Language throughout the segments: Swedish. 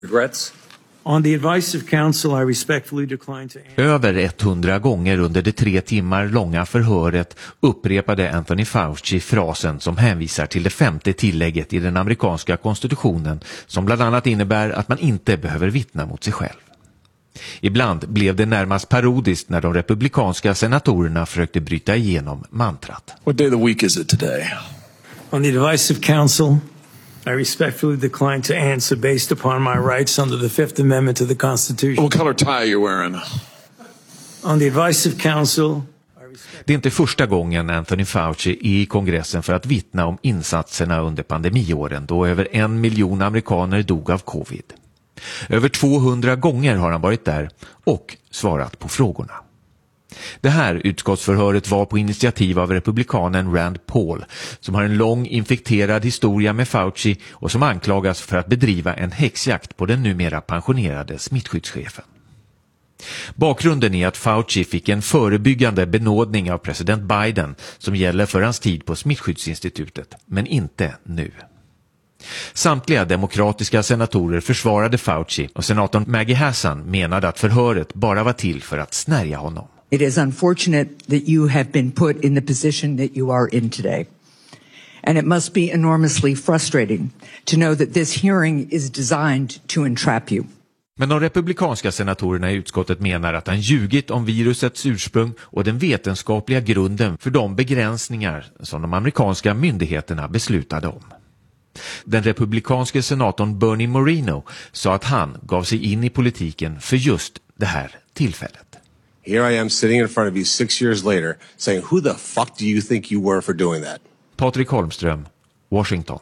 Regrets. On the advice of counsel, I respectfully decline to answer. Över 100 gånger under det 3 timmar långa förhöret upprepade Anthony Fauci frasen som hänvisar till det 5:e tillägget i den amerikanska konstitutionen som bland annat innebär att man inte behöver vittna mot sig själv. Ibland blev det närmast parodiskt när de republikanska senatorerna försökte bryta igenom mantrat. What day of the week is it today? On the advice of counsel, I respectfully decline to answer based upon my rights under the Fifth Amendment to the Constitution. What color tie are you wearing? On the advice of counsel. Det är inte första gången Anthony Fauci är i kongressen för att vittna om insatserna under pandemiåren då över 1 miljon amerikaner dog av covid. Över 200 gånger har han varit där och svarat på frågorna. Det här utskottsförhöret var på initiativ av republikanen Rand Paul som har en lång infekterad historia med Fauci och som anklagas för att bedriva en häxjakt på den numera pensionerade smittskyddschefen. Bakgrunden är att Fauci fick en förebyggande benådning av president Biden som gäller för hans tid på Smittskyddsinstitutet, men inte nu. Samtliga demokratiska senatorer försvarade Fauci och senatorn Maggie Hassan menade att förhöret bara var till för att snärja honom. It is unfortunate that you have been put in the position that you are in today. And it must be enormously frustrating to know that this hearing is designed to entrap you. Men de republikanska senatorerna i utskottet menar att han ljugit om virusets ursprung och den vetenskapliga grunden för de begränsningar som de amerikanska myndigheterna beslutade om. Den republikanske senatorn Bernie Moreno sa att han gav sig in i politiken för just det här tillfället. Here I am sitting in front of you 6 years later saying, who the fuck do you think you were for doing that? Patrik Holmström, Washington.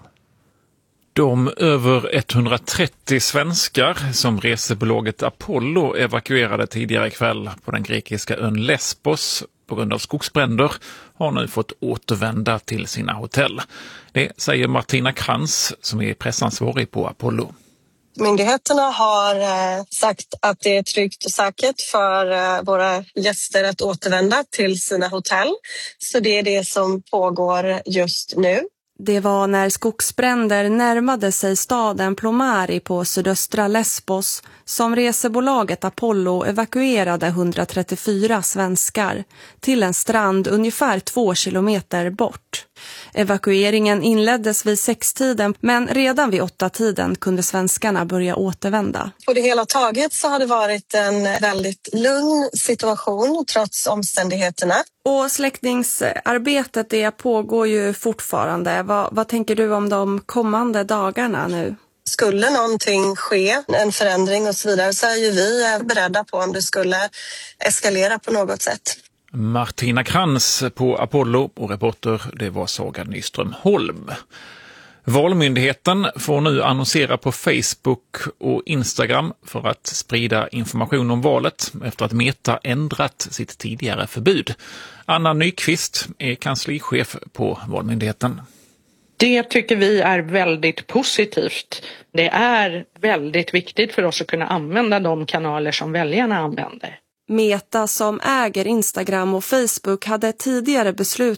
De över 130 svenskar som resebolaget Apollo evakuerade tidigare ikväll på den grekiska ön Lesbos på grund av skogsbränder har nu fått återvända till sina hotell. Det säger Martina Krantz som är pressansvarig på Apollo. Myndigheterna har sagt att det är tryggt och säkert för våra gäster att återvända till sina hotell. Så det är det som pågår just nu. Det var när skogsbränder närmade sig staden Plomari på sydöstra Lesbos som resebolaget Apollo evakuerade 134 svenskar till en strand ungefär 2 kilometer bort. Evakueringen inleddes vid 6-tiden men redan vid 8-tiden kunde svenskarna börja återvända. På det hela taget så har det varit en väldigt lugn situation trots omständigheterna. Och släckningsarbetet det pågår ju fortfarande. Vad tänker du om de kommande dagarna nu? Skulle någonting ske, en förändring och så vidare, så är ju vi beredda på om det skulle eskalera på något sätt. Martina Krantz på Apollo och reporter det var Saga Nyström Holm. Valmyndigheten får nu annonsera på Facebook och Instagram för att sprida information om valet efter att Meta ändrat sitt tidigare förbud. Anna Nyqvist är kanslichef på Valmyndigheten. Det tycker vi är väldigt positivt. Det är väldigt viktigt för oss att kunna använda de kanaler som väljarna använder. Meta som äger Instagram och Facebook hade tidigare beslutat